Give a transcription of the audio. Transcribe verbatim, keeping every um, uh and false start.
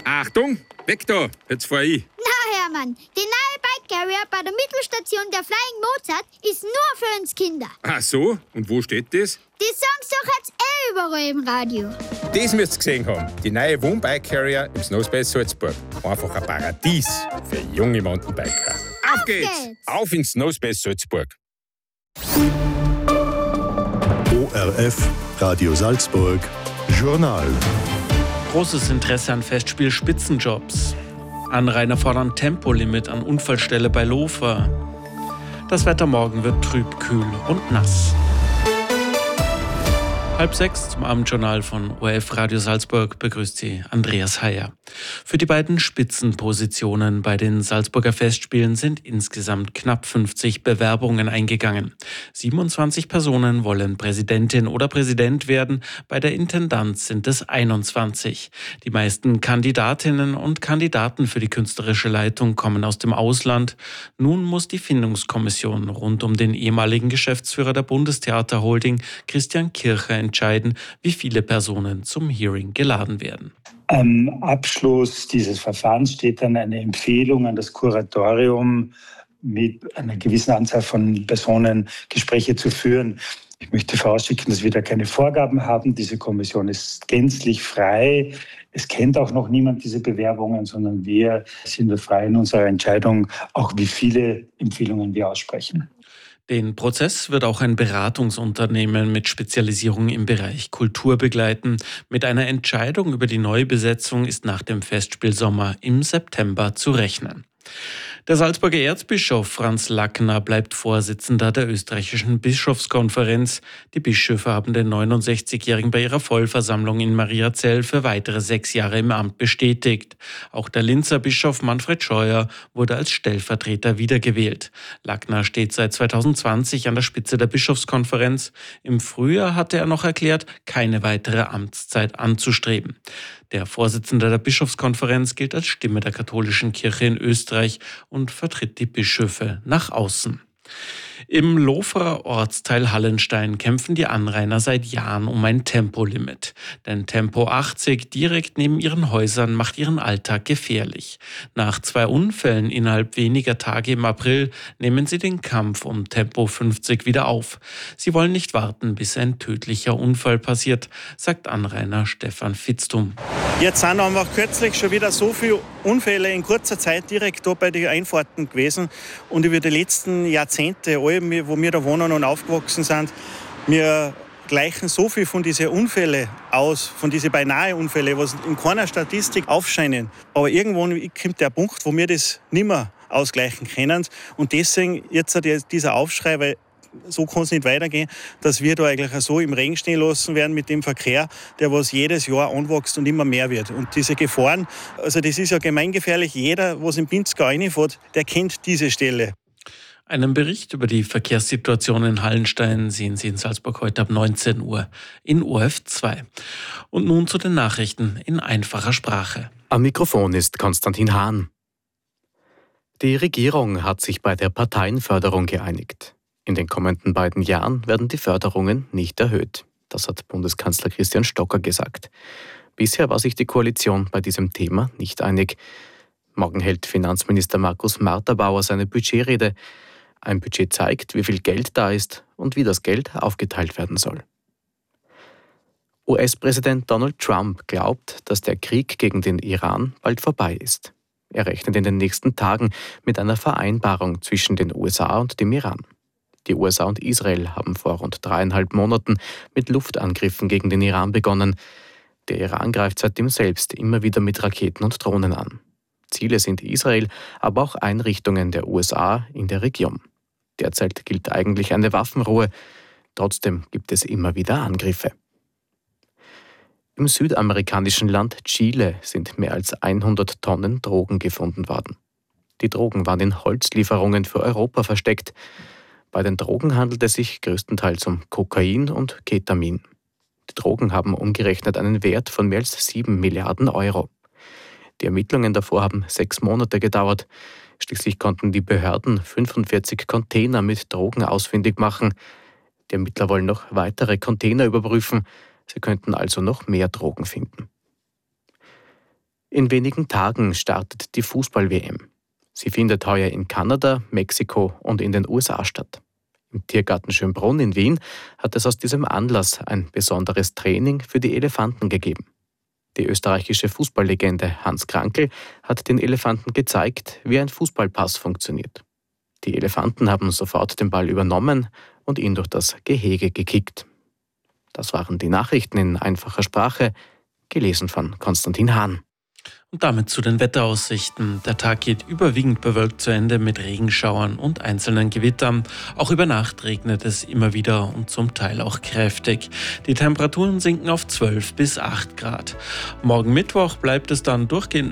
Achtung, weg da, jetzt fahr ich. Na Hermann, die neue Bike Carrier bei der Mittelstation der Flying Mozart ist nur für uns Kinder. Ach so, und wo steht das? Die Songs doch jetzt eh überall im Radio. Das müsst ihr gesehen haben. Die neue Wohnbike Carrier im Snowspace Salzburg. Einfach ein Paradies für junge Mountainbiker. Auf, Auf geht's. geht's! Auf ins Snowspace Salzburg. O R F, Radio Salzburg, Journal. Großes Interesse an Festspiel Spitzenjobs. Anrainer fordern Tempolimit an Unfallstelle bei Lofer. Das Wetter morgen wird trüb, kühl und nass. Halb sechs zum Abendjournal von O R F Radio Salzburg begrüßt Sie Andreas Heyer. Für die beiden Spitzenpositionen bei den Salzburger Festspielen sind insgesamt knapp fünfzig Bewerbungen eingegangen. siebenundzwanzig Personen wollen Präsidentin oder Präsident werden, bei der Intendanz sind es einundzwanzig. Die meisten Kandidatinnen und Kandidaten für die künstlerische Leitung kommen aus dem Ausland. Nun muss die Findungskommission rund um den ehemaligen Geschäftsführer der Bundestheater Holding, Christian Kircher, entscheiden, wie viele Personen zum Hearing geladen werden. Am Abschluss dieses Verfahrens steht dann eine Empfehlung an das Kuratorium, mit einer gewissen Anzahl von Personen Gespräche zu führen. Ich möchte vorausschicken, dass wir da keine Vorgaben haben. Diese Kommission ist gänzlich frei. Es kennt auch noch niemand diese Bewerbungen, sondern wir sind frei in unserer Entscheidung, auch wie viele Empfehlungen wir aussprechen. Den Prozess wird auch ein Beratungsunternehmen mit Spezialisierung im Bereich Kultur begleiten. Mit einer Entscheidung über die Neubesetzung ist nach dem Festspielsommer im September zu rechnen. Der Salzburger Erzbischof Franz Lackner bleibt Vorsitzender der österreichischen Bischofskonferenz. Die Bischöfe haben den neunundsechzigjährigen bei ihrer Vollversammlung in Mariazell für weitere sechs Jahre im Amt bestätigt. Auch der Linzer Bischof Manfred Scheuer wurde als Stellvertreter wiedergewählt. Lackner steht seit zweitausendzwanzig an der Spitze der Bischofskonferenz. Im Frühjahr hatte er noch erklärt, keine weitere Amtszeit anzustreben. Der Vorsitzende der Bischofskonferenz gilt als Stimme der katholischen Kirche in Österreich und vertritt die Bischöfe nach außen. Im Loferer Ortsteil Hallenstein kämpfen die Anrainer seit Jahren um ein Tempolimit. Denn Tempo achtzig direkt neben ihren Häusern macht ihren Alltag gefährlich. Nach zwei Unfällen innerhalb weniger Tage im April nehmen sie den Kampf um Tempo fünfzig wieder auf. Sie wollen nicht warten, bis ein tödlicher Unfall passiert, sagt Anrainer Stefan Fitztum. Jetzt sind einfach kürzlich schon wieder so viele Unfälle in kurzer Zeit direkt da bei den Einfahrten gewesen. Und über die letzten Jahrzehnte, wo wir da wohnen und aufgewachsen sind, wir gleichen so viel von diesen Unfällen aus, von diesen beinahe Unfällen, was in keiner Statistik aufscheinen. Aber irgendwann kommt der Punkt, wo wir das nicht mehr ausgleichen können. Und deswegen jetzt dieser Aufschrei, weil so kann es nicht weitergehen, dass wir da eigentlich so im Regen stehen lassen werden mit dem Verkehr, der was jedes Jahr anwächst und immer mehr wird. Und diese Gefahren, also das ist ja gemeingefährlich. Jeder, was im Pinzgau reinfährt, der kennt diese Stelle. Einen Bericht über die Verkehrssituation in Hallenstein sehen Sie in Salzburg heute ab neunzehn Uhr in O R F zwei. Und nun zu den Nachrichten in einfacher Sprache. Am Mikrofon ist Konstantin Hahn. Die Regierung hat sich bei der Parteienförderung geeinigt. In den kommenden beiden Jahren werden die Förderungen nicht erhöht. Das hat Bundeskanzler Christian Stocker gesagt. Bisher war sich die Koalition bei diesem Thema nicht einig. Morgen hält Finanzminister Markus Marterbauer seine Budgetrede. Ein Budget zeigt, wie viel Geld da ist und wie das Geld aufgeteilt werden soll. U S-Präsident Donald Trump glaubt, dass der Krieg gegen den Iran bald vorbei ist. Er rechnet in den nächsten Tagen mit einer Vereinbarung zwischen den U S A und dem Iran. Die U S A und Israel haben vor rund dreieinhalb Monaten mit Luftangriffen gegen den Iran begonnen. Der Iran greift seitdem selbst immer wieder mit Raketen und Drohnen an. Ziele sind Israel, aber auch Einrichtungen der U S A in der Region. Derzeit gilt eigentlich eine Waffenruhe. Trotzdem gibt es immer wieder Angriffe. Im südamerikanischen Land Chile sind mehr als hundert Tonnen Drogen gefunden worden. Die Drogen waren in Holzlieferungen für Europa versteckt. Bei den Drogen handelt es sich größtenteils um Kokain und Ketamin. Die Drogen haben umgerechnet einen Wert von mehr als sieben Milliarden Euro. Die Ermittlungen davor haben sechs Monate gedauert. Schließlich konnten die Behörden fünfundvierzig Container mit Drogen ausfindig machen. Die Ermittler wollen noch weitere Container überprüfen. Sie könnten also noch mehr Drogen finden. In wenigen Tagen startet die Fußball-W M. Sie findet heuer in Kanada, Mexiko und in den U S A statt. Im Tiergarten Schönbrunn in Wien hat es aus diesem Anlass ein besonderes Training für die Elefanten gegeben. Die österreichische Fußballlegende Hans Krankl hat den Elefanten gezeigt, wie ein Fußballpass funktioniert. Die Elefanten haben sofort den Ball übernommen und ihn durch das Gehege gekickt. Das waren die Nachrichten in einfacher Sprache, gelesen von Konstantin Hahn. Und damit zu den Wetteraussichten. Der Tag geht überwiegend bewölkt zu Ende mit Regenschauern und einzelnen Gewittern. Auch über Nacht regnet es immer wieder und zum Teil auch kräftig. Die Temperaturen sinken auf zwölf bis acht Grad. Morgen Mittwoch bleibt es dann durchgehend